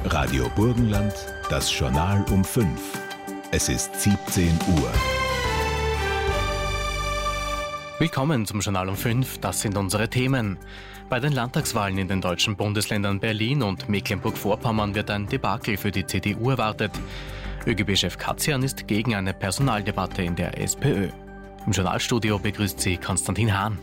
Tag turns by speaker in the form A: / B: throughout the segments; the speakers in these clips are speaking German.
A: Radio Burgenland, das Journal um 5. Es ist 17 Uhr.
B: Willkommen zum Journal um 5. Das sind unsere Themen. Bei den Landtagswahlen in den deutschen Bundesländern Berlin und Mecklenburg-Vorpommern wird ein Debakel für die CDU erwartet. ÖGB-Chef Katzian ist gegen eine Personaldebatte in der SPÖ. Im Journalstudio begrüßt sie Konstantin Hahn.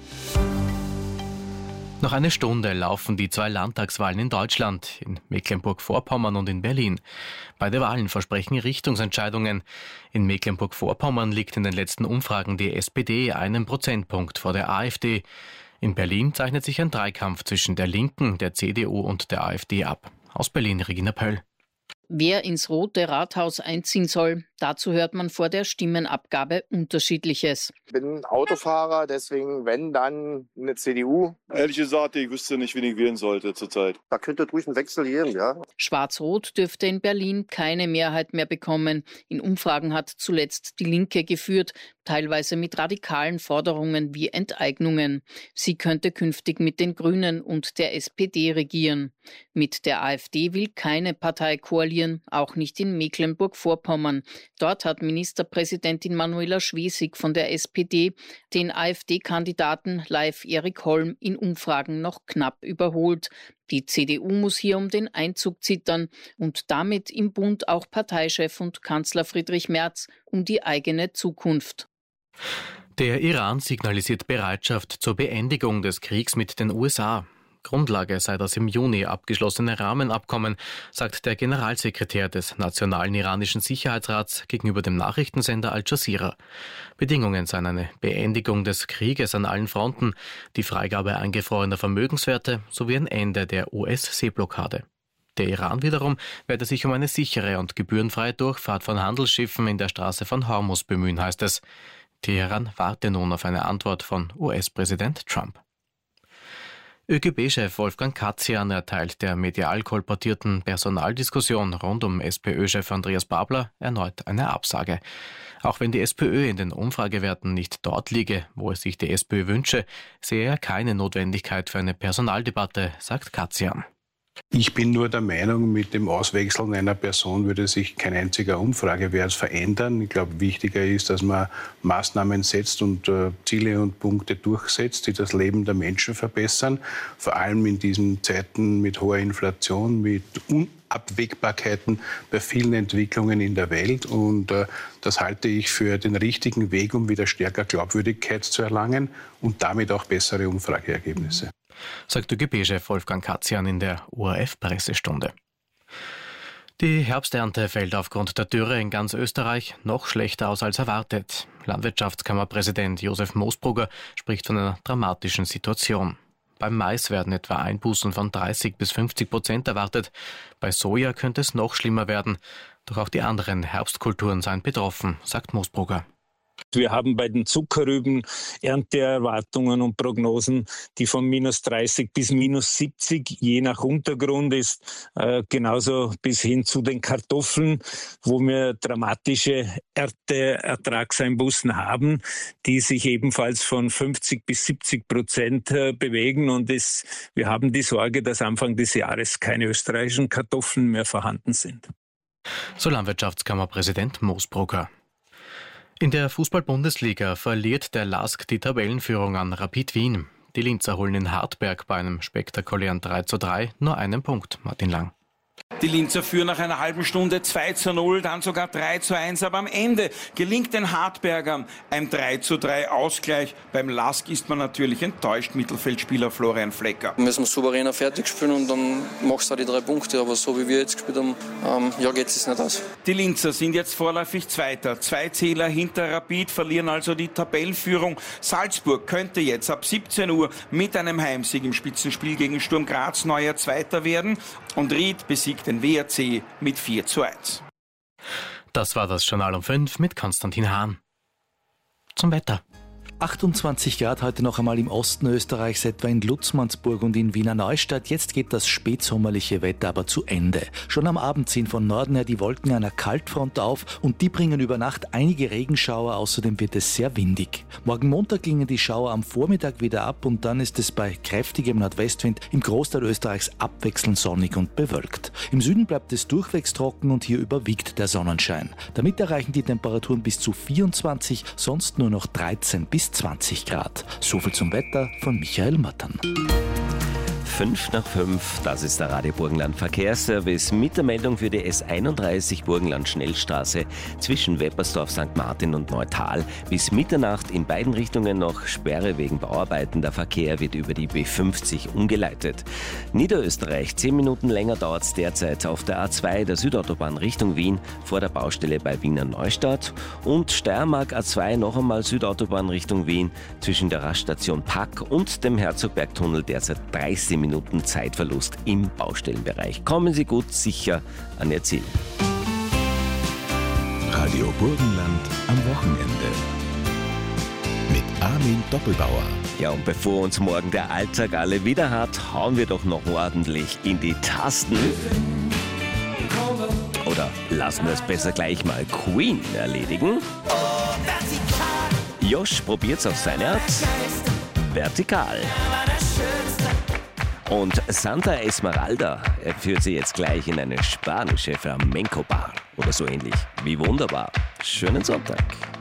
B: Noch eine Stunde laufen die 2 Landtagswahlen in Deutschland, in Mecklenburg-Vorpommern und in Berlin. Beide Wahlen versprechen Richtungsentscheidungen. In Mecklenburg-Vorpommern liegt in den letzten Umfragen die SPD einen Prozentpunkt vor der AfD. In Berlin zeichnet sich ein Dreikampf zwischen der Linken, der CDU und der AfD ab. Aus Berlin Regina Pöll.
C: Wer ins Rote Rathaus einziehen soll, dazu hört man vor der Stimmenabgabe Unterschiedliches.
D: Ich bin Autofahrer, deswegen wenn, dann eine CDU.
E: Ehrlich gesagt, ich wüsste nicht, wen ich wählen sollte zurzeit.
D: Da könnte durch einen Wechsel gehen, ja.
C: Schwarz-Rot dürfte in Berlin keine Mehrheit mehr bekommen. In Umfragen hat zuletzt die Linke geführt, teilweise mit radikalen Forderungen wie Enteignungen. Sie könnte künftig mit den Grünen und der SPD regieren. Mit der AfD will keine Partei koalieren, auch nicht in Mecklenburg-Vorpommern. Dort hat Ministerpräsidentin Manuela Schwesig von der SPD den AfD-Kandidaten Leif Erik Holm in Umfragen noch knapp überholt. Die CDU muss hier um den Einzug zittern und damit im Bund auch Parteichef und Kanzler Friedrich Merz um die eigene Zukunft.
B: Der Iran signalisiert Bereitschaft zur Beendigung des Kriegs mit den USA. Grundlage sei das im Juni abgeschlossene Rahmenabkommen, sagt der Generalsekretär des Nationalen Iranischen Sicherheitsrats gegenüber dem Nachrichtensender Al Jazeera. Bedingungen seien eine Beendigung des Krieges an allen Fronten, die Freigabe eingefrorener Vermögenswerte sowie ein Ende der US-Seeblockade. Der Iran wiederum werde sich um eine sichere und gebührenfreie Durchfahrt von Handelsschiffen in der Straße von Hormuz bemühen, heißt es. Teheran warte nun auf eine Antwort von US-Präsident Trump. ÖGB-Chef Wolfgang Katzian erteilt der medial kolportierten Personaldiskussion rund um SPÖ-Chef Andreas Babler erneut eine Absage. Auch wenn die SPÖ in den Umfragewerten nicht dort liege, wo es sich die SPÖ wünsche, sehe er keine Notwendigkeit für eine Personaldebatte, sagt Katzian.
F: Ich bin nur der Meinung, mit dem Auswechseln einer Person würde sich kein einziger Umfragewert verändern. Ich glaube, wichtiger ist, dass man Maßnahmen setzt und Ziele und Punkte durchsetzt, die das Leben der Menschen verbessern. Vor allem in diesen Zeiten mit hoher Inflation, mit Unabwägbarkeiten bei vielen Entwicklungen in der Welt. Und das halte ich für den richtigen Weg, um wieder stärker Glaubwürdigkeit zu erlangen und damit auch bessere Umfrageergebnisse.
B: Sagt ÖGB-Chef Wolfgang Katzian in der ORF-Pressestunde. Die Herbsternte fällt aufgrund der Dürre in ganz Österreich noch schlechter aus als erwartet. Landwirtschaftskammerpräsident Josef Moosbrugger spricht von einer dramatischen Situation. Beim Mais werden etwa Einbußen von 30-50% erwartet. Bei Soja könnte es noch schlimmer werden. Doch auch die anderen Herbstkulturen seien betroffen, sagt Moosbrugger.
G: Wir haben bei den Zuckerrüben Ernteerwartungen und Prognosen, die von -30 bis -70 je nach Untergrund ist, genauso bis hin zu den Kartoffeln, wo wir dramatische Ernteertragseinbußen haben, die sich ebenfalls von 50 bis 70% bewegen. Und wir haben die Sorge, dass Anfang des Jahres keine österreichischen Kartoffeln mehr vorhanden sind.
B: So Landwirtschaftskammerpräsident Moosbrugger. In der Fußball-Bundesliga verliert der LASK die Tabellenführung an Rapid Wien. Die Linzer holen in Hartberg bei einem spektakulären 3:3 nur einen Punkt. Martin Lang.
H: Die Linzer führen nach einer halben Stunde 2:0, dann sogar 3:1, aber am Ende gelingt den Hartbergern ein 3:3 Ausgleich. Beim LASK ist man natürlich enttäuscht, Mittelfeldspieler Florian Flecker.
I: Müssen wir souveräner fertig spielen und dann machst du auch die 3 Punkte, aber so wie wir jetzt gespielt haben, geht es nicht aus.
H: Die Linzer sind jetzt vorläufig Zweiter, 2 Zähler hinter Rapid, verlieren also die Tabellenführung. Salzburg könnte jetzt ab 17 Uhr mit einem Heimsieg im Spitzenspiel gegen Sturm Graz neuer Zweiter werden und Ried besiegt den WRC mit 4:1.
B: Das war das Journal um 5 mit Konstantin Hahn. Zum Wetter.
J: 28 Grad heute noch einmal im Osten Österreichs, etwa in Lutzmannsburg und in Wiener Neustadt. Jetzt geht das spätsommerliche Wetter aber zu Ende. Schon am Abend ziehen von Norden her die Wolken einer Kaltfront auf und die bringen über Nacht einige Regenschauer. Außerdem wird es sehr windig. Morgen Montag klingen die Schauer am Vormittag wieder ab und dann ist es bei kräftigem Nordwestwind im Großteil Österreichs abwechselnd sonnig und bewölkt. Im Süden bleibt es durchwegs trocken und hier überwiegt der Sonnenschein. Damit erreichen die Temperaturen bis zu 24, sonst nur noch 13 bis 20 Grad. Soviel zum Wetter von Michael Mattern.
K: 5:05, das ist der Radio Burgenland Verkehrsservice mit der Meldung für die S31 Burgenland Schnellstraße zwischen Weppersdorf, St. Martin und Neutal. Bis Mitternacht in beiden Richtungen noch Sperre wegen Bauarbeiten. Der Verkehr wird über die B50 umgeleitet. Niederösterreich, 10 Minuten länger dauert es derzeit auf der A2 der Südautobahn Richtung Wien vor der Baustelle bei Wiener Neustadt. Und Steiermark A2 noch einmal Südautobahn Richtung Wien zwischen der Raststation Pack und dem Herzogbergtunnel derzeit 30 Minuten Zeitverlust im Baustellenbereich. Kommen Sie gut sicher an Ihr Ziel.
A: Radio Burgenland am Wochenende. Mit Armin Doppelbauer.
K: Ja, und bevor uns morgen der Alltag alle wieder hat, hauen wir doch noch ordentlich in die Tasten. Oder lassen wir es besser gleich mal Queen erledigen. Josh probiert's auf seine Art. Vertikal. Und Santa Esmeralda führt sie jetzt gleich in eine spanische Flamenco-Bar. Oder so ähnlich wie wunderbar. Schönen Sonntag.